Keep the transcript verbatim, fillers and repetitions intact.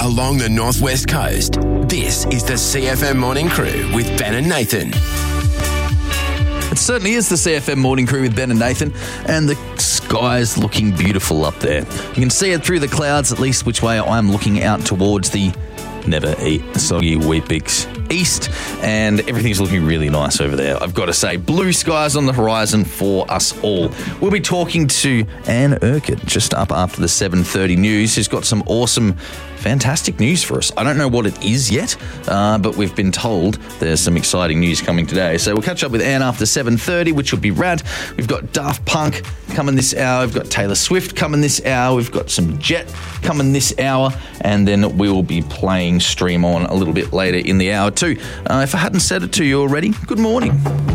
along the northwest coast. This is the C F M Morning Crew with Ben and Nathan. It certainly is the C F M Morning Crew with Ben and Nathan, and the sky's looking beautiful up there. You can see it through the clouds, at least which way I'm looking out towards the never eat soggy Weet-Bix east, and everything's looking really nice over there. I've got to say, blue skies on the horizon for us all. We'll be talking to Anne Urquhart just up after the seven thirty news, who's got some awesome, fantastic news for us. I don't know what it is yet, uh, but we've been told there's some exciting news coming today. So we'll catch up with Anne after seven thirty, which will be rad. We've got Daft Punk coming this hour. We've got Taylor Swift coming this hour. We've got some Jet coming this hour. And then we will be playing Stream On a little bit later in the hour too. Uh, if I hadn't said it to you already, good morning.